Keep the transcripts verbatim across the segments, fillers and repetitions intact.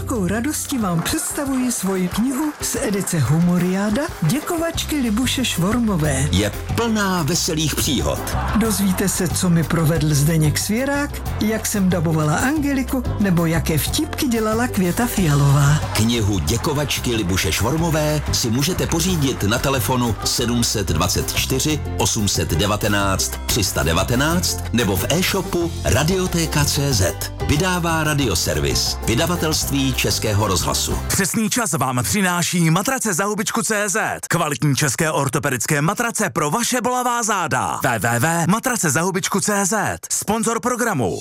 velkou radostí vám představuji svoji knihu z edice Humoriáda Děkovačky Libuše Švormové. Je plná veselých příhod. Dozvíte se, co mi provedl Zdeněk Svěrák, jak jsem dabovala Angeliku, nebo jaké vtipky dělala Květa Fialová. Knihu Děkovačky Libuše Švormové si můžete pořídit na telefonu sedm dva čtyři osm jedna devět tři jedna devět nebo v e-shopu Radiotéka tečka cé zet. Vydává Radioservis, vydavatelství Českého rozhlasu. Přesný čas vám přináší matrace za hubičku tečka cé zet. Kvalitní české ortopedické matrace pro vaše bolavá záda. w w w tečka matrace za hubičku tečka cé zet. Sponzor programu.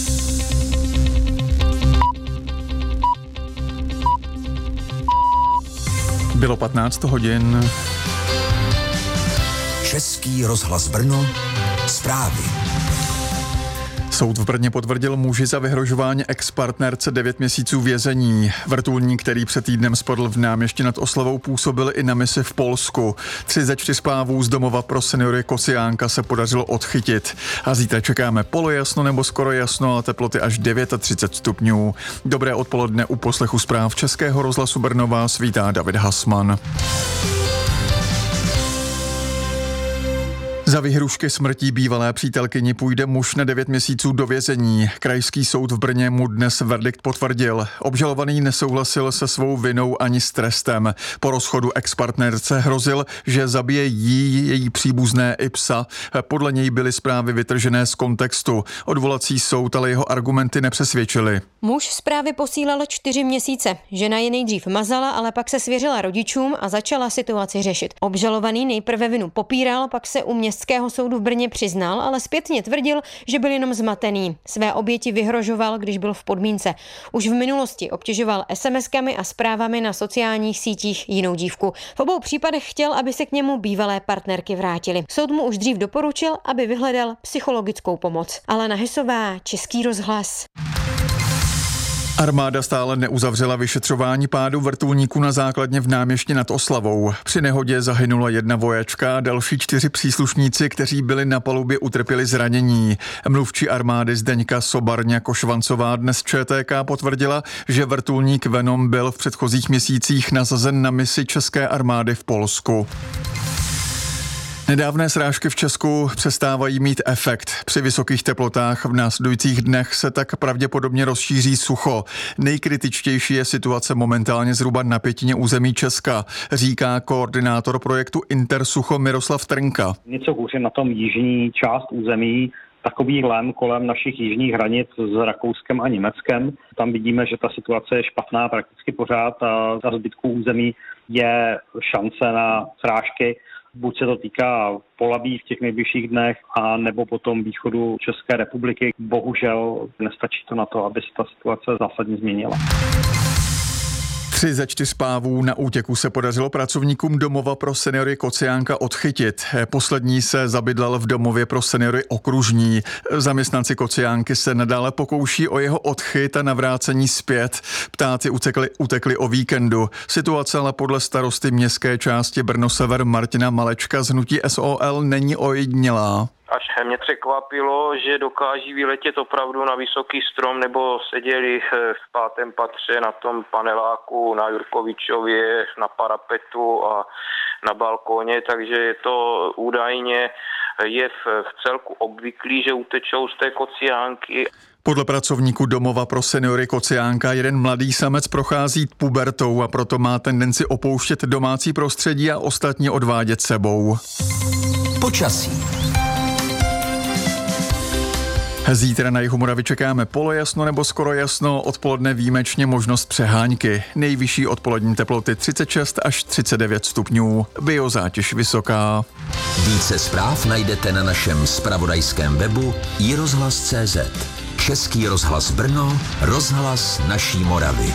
Bylo patnáct hodin. Český rozhlas Brno. Zprávy. Soud v Brně potvrdil muži za vyhrožování ex-partnerce devět měsíců vězení. Vrtulník, který před týdnem spadl v Náměšti nad Oslavou, působil i na misi v Polsku. Tři ze čtyř spávů z domova pro seniory Kociánka se podařilo odchytit. A zítra čekáme polojasno nebo skoro jasno a teploty až třicet devět stupňů. Dobré odpoledne u poslechu zpráv Českého rozhlasu Brno vás vítá David Hasman. Za výhrušky smrtí bývalé přítelkyni půjde muž na devět měsíců do vězení. Krajský soud v Brně mu dnes verdikt potvrdil. Obžalovaný nesouhlasil se svou vinou ani s trestem. Po rozchodu ex-partnerce hrozil, že zabije jí, její příbuzné i psa. Podle něj byly zprávy vytržené z kontextu. Odvolací soud ale jeho argumenty nepřesvědčily. Muž zprávy posílal čtyři měsíce. Žena je nejdřív mazala, ale pak se svěřila rodičům a začala situaci řešit. Obžalovaný nejprve vinu popíral, pak se u Městského soudu v Brně přiznal, ale zpětně tvrdil, že byl jenom zmatený. Své oběti vyhrožoval, když byl v podmínce. Už v minulosti obtěžoval es em eskami a zprávami na sociálních sítích jinou dívku. V obou případech chtěl, aby se k němu bývalé partnerky vrátily. Soud mu už dřív doporučil, aby vyhledal psychologickou pomoc. Alena Hysová, Český rozhlas. Armáda stále neuzavřela vyšetřování pádu vrtulníku na základně v Náměšti nad Oslavou. Při nehodě zahynula jedna vojačka a další čtyři příslušníci, kteří byli na palubě, utrpěli zranění. Mluvčí armády Zdeňka Sobarňa-Košvancová dnes ČTK potvrdila, že vrtulník Venom byl v předchozích měsících nasazen na misi české armády v Polsku. Nedávné srážky v Česku přestávají mít efekt. Při vysokých teplotách v následujících dnech se tak pravděpodobně rozšíří sucho. Nejkritičtější je situace momentálně zhruba na pětině území Česka, říká koordinátor projektu Intersucho Miroslav Trnka. Něco hůře na tom jižní část území, takový lem kolem našich jižních hranic s Rakouskem a Německem. Tam vidíme, že ta situace je špatná prakticky pořád a za zbytku území je šance na srážky. Buď se to týká Polabí v těch nejbližších dnech, a nebo potom východu České republiky. Bohužel nestačí to na to, aby se ta situace zásadně změnila. Tři ze čtyř spávů na útěku se podařilo pracovníkům domova pro seniory Kociánka odchytit. Poslední se zabydlel v domově pro seniory Okružní. Zaměstnanci Kociánky se nadále pokouší o jeho odchyt a navrácení zpět. Ptáci utekli, utekli o víkendu. Situace ale podle starosty městské části Brno Sever Martina Malečka z hnutí es o el není ojedinělá. Až mě překvapilo, že dokáží vyletět opravdu na vysoký strom, nebo seděli v pátém patře na tom paneláku na Jurkovičově, na parapetu a na balkóně, takže je to údajně je v, v celku obvyklý, že utečou z té Kociánky. Podle pracovníků domova pro seniory Kociánka jeden mladý samec prochází pubertou a proto má tendenci opouštět domácí prostředí a ostatní odvádět sebou. Počasí. Zítra na jihu Moravy čekáme polojasno nebo skoro jasno, odpoledne výjimečně možnost přehánky. Nejvyšší odpolední teploty třicet šest až třicet devět stupňů, biozátěž vysoká. Více zpráv najdete na našem zpravodajském webu i rozhlas tečka cé zet. Český rozhlas Brno, rozhlas naší Moravy.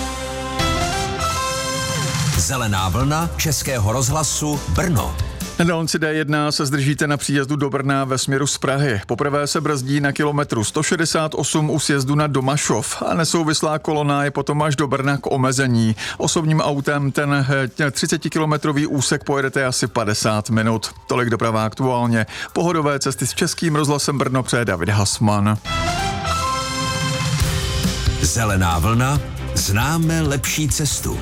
Zelená vlna Českého rozhlasu Brno. Na dálnici dé jedna se zdržíte na příjezdu do Brna ve směru z Prahy. Poprvé se brzdí na kilometru sto šedesát osm u sjezdu na Domašov a nesouvislá kolona je potom až do Brna k omezení. Osobním autem ten třicetikilometrový úsek pojedete asi padesát minut. Tolik doprava aktuálně. Pohodové cesty s Českým rozhlasem Brno přeje David Hasman. Zelená vlna Známe lepší cestu.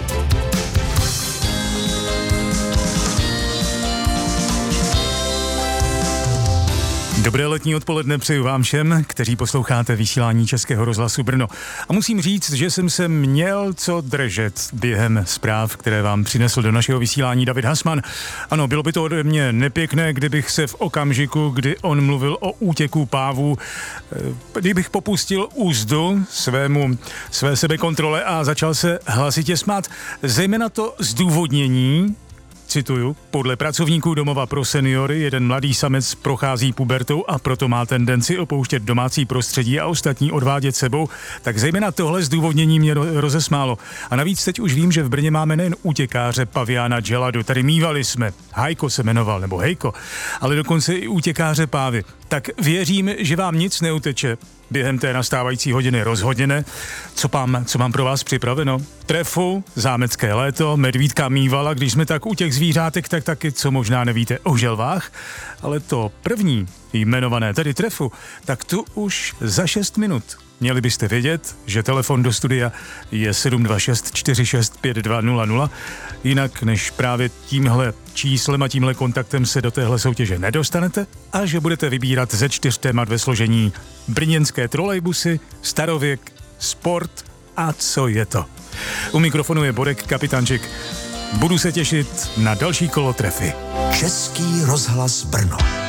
Dobré letní odpoledne přeju vám všem, kteří posloucháte vysílání Českého rozhlasu Brno. A musím říct, že jsem se měl co držet během zpráv, které vám přinesl do našeho vysílání David Hasman. Ano, bylo by to ode mě nepěkné, kdybych se v okamžiku, kdy on mluvil o útěku pávů, kdybych popustil úzdu svému, své sebekontrole a začal se hlasitě smát. Zejména to zdůvodnění, cituju, podle pracovníků domova pro seniory jeden mladý samec prochází pubertou a proto má tendenci opouštět domácí prostředí a ostatní odvádět sebou, tak zejména tohle zdůvodnění mě rozesmálo. A navíc teď už vím, že v Brně máme nejen útěkáře paviána Geladu, tady mívali jsme, Hajko se jmenoval, nebo Hejko, ale dokonce i útěkáře pávy. Tak věřím, že vám nic neuteče během té nastávající hodiny rozhodně ne. Co mám, co mám pro vás připraveno? Trefu, zámecké léto, medvídka mívala, když jsme tak u těch zvířátek, tak taky, co možná nevíte o želvách, ale to první jmenované, tedy trefu, tak tu už za šest minut. Měli byste vědět, že telefon do studia je sedm dva šest čtyři šest pět dva nula nula, jinak než právě tímhle číslem a tímhle kontaktem se do téhle soutěže nedostanete a že budete vybírat ze čtyř témat ve složení brněnské trolejbusy, starověk, sport a co je to. U mikrofonu je Borek Kapitančik. Budu se těšit na další kolo trefy. Český rozhlas Brno.